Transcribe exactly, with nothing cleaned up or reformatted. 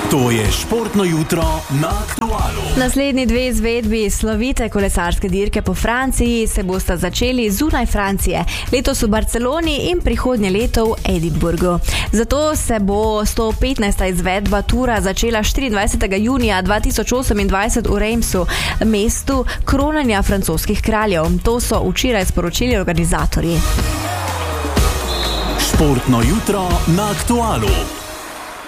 To je športno jutro na Aktualu. Naslednji dve izvedbi slovite kolesarske dirke po Franciji se bosta začeli zunaj Francije, letos v Barceloni in prihodnje leto v Edinburgu. Zato se bo sto petnajsta izvedba tura začela štiriindvajsetega junija dva tisoč osemindvajset v Reimsu, mestu kronanja francoskih kraljev. To so včeraj sporočili organizatorji. Športno jutro na Aktualu.